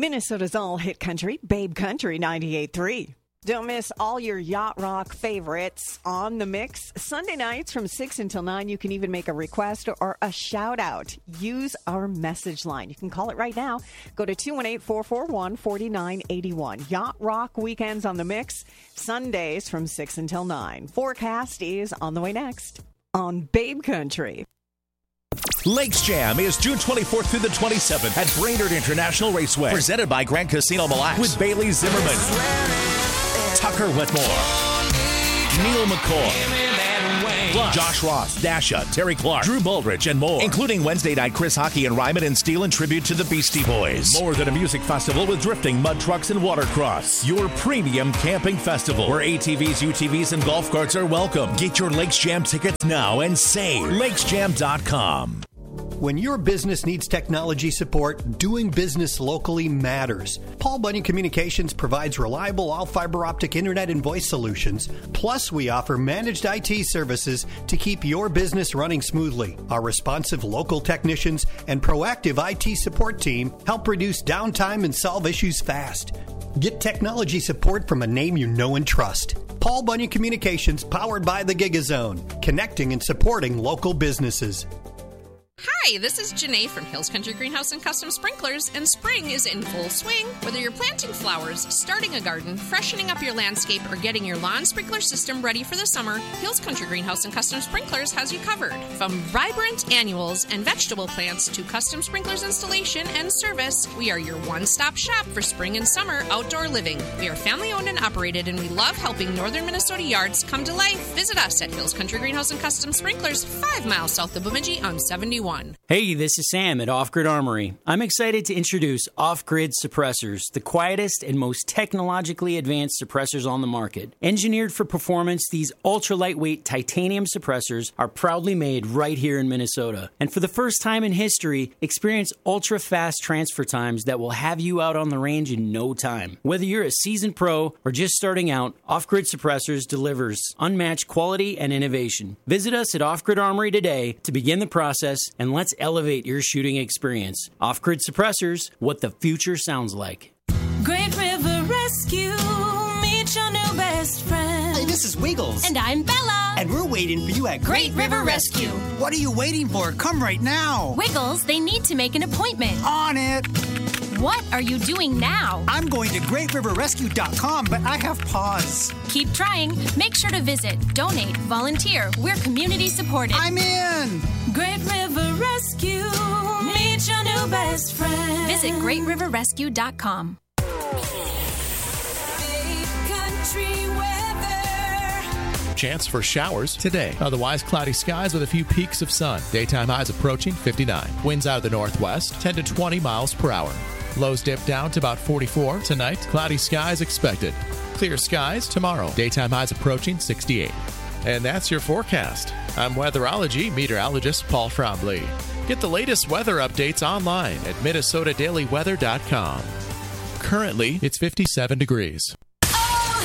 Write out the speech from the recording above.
Minnesota's all-hit country, Babe Country 98.3. Don't miss all your Yacht Rock favorites on the mix. Sunday nights from 6 until 9, you can even make a request or a shout-out. Use our message line. You can call it right now. Go to 218-441-4981. Yacht Rock weekends on the mix, Sundays from 6 until 9. Forecast is on the way next on Babe Country. Lakes Jam is June 24th through the 27th at Brainerd International Raceway. Presented by Grand Casino Mille Lacs. With Bailey Zimmerman, Tucker Whitmore, Neil McCoy, plus Josh Ross, Dasha, Terry Clark, Drew Baldridge, and more. Including Wednesday night Chris Hockey and Ryman and Steel in tribute to the Beastie Boys. More than a music festival with drifting, mud trucks, and watercross. Your premium camping festival where ATVs, UTVs, and golf carts are welcome. Get your Lakes Jam tickets now and save. LakesJam.com. When your business needs technology support, doing business locally matters. Paul Bunyan Communications provides reliable all-fiber optic internet and voice solutions. Plus, we offer managed IT services to keep your business running smoothly. Our responsive local technicians and proactive IT support team help reduce downtime and solve issues fast. Get technology support from a name you know and trust. Paul Bunyan Communications, powered by the GigaZone, connecting and supporting local businesses. Hi, this is Janae from Hills Country Greenhouse and Custom Sprinklers, and spring is in full swing. Whether you're planting flowers, starting a garden, freshening up your landscape, or getting your lawn sprinkler system ready for the summer, Hills Country Greenhouse and Custom Sprinklers has you covered. From vibrant annuals and vegetable plants to custom sprinklers installation and service, we are your one-stop shop for spring and summer outdoor living. We are family-owned and operated, and we love helping northern Minnesota yards come to life. Visit us at Hills Country Greenhouse and Custom Sprinklers, 5 miles south of Bemidji on 71. Hey, this is Sam at Off Grid Armory. I'm excited to introduce Off Grid Suppressors, the quietest and most technologically advanced suppressors on the market. Engineered for performance, these ultra-lightweight titanium suppressors are proudly made right here in Minnesota. And for the first time in history, experience ultra-fast transfer times that will have you out on the range in no time. Whether you're a seasoned pro or just starting out, Off Grid Suppressors delivers unmatched quality and innovation. Visit us at Off Grid Armory today to begin the process, and let's elevate your shooting experience. Off-Grid Suppressors, what the future sounds like. Great River Rescue, meet your new best friend. Hey, this is Wiggles. And I'm Bella. And we're waiting for you at Great River Rescue. What are you waiting for? Come right now. Wiggles, they need to make an appointment. On it. What are you doing now? I'm going to GreatRiverRescue.com, but I have pause. Keep trying. Make sure to visit, donate, volunteer. We're community supported. I'm in. Great River Rescue. Meet your new best friend. Visit GreatRiverRescue.com. Chance for showers today. Otherwise, cloudy skies with a few peaks of sun. Daytime highs approaching 59. Winds out of the northwest, 10 to 20 miles per hour. Lows dip down to about 44 tonight. Cloudy skies expected. Clear skies tomorrow. Daytime highs approaching 68. And that's your forecast. I'm weatherology meteorologist Paul Trombley. Get the latest weather updates online at MinnesotaDailyWeather.com. Currently, it's 57 degrees.